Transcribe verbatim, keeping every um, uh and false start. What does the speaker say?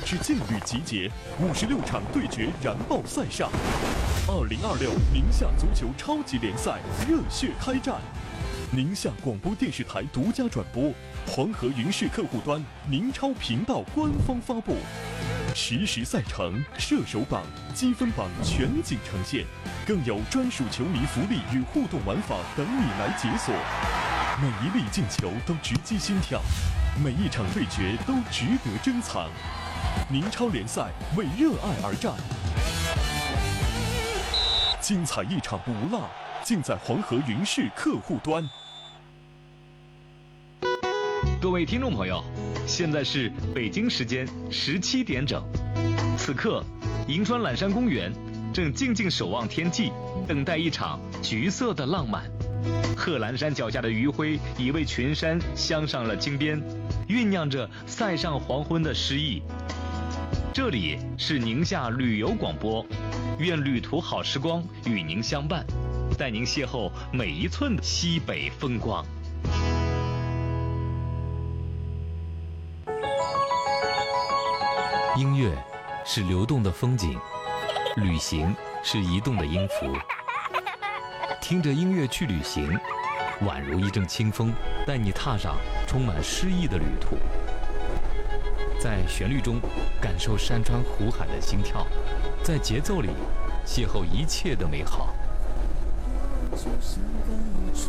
之劲旅集结，五十六场对决燃爆赛上。二零二六宁夏足球超级联赛热血开战，宁夏广播电视台独家转播，黄河云视客户端、宁超频道官方发布。实时赛程、射手榜、积分榜全景呈现，更有专属球迷福利与互动玩法等你来解锁。每一粒进球都直击心跳，每一场对决都值得珍藏。宁超联赛为热爱而战，精彩一场不落，尽在黄河云视客户端。 各位听众朋友，现在是北京时间十七点整，此刻银川揽山公园正静静守望天际，等待一场橘色的浪漫。贺兰山脚下的余晖已为群山镶上了金边，酝酿着塞上黄昏的诗意。这里是宁夏旅游广播，愿旅途好时光与您相伴，带您邂逅每一寸西北风光。 音乐是流动的风景，旅行是移动的音符。听着音乐去旅行，宛如一阵清风，带你踏上充满诗意的旅途。在旋律中感受山川湖海的心跳，在节奏里邂逅一切的美好。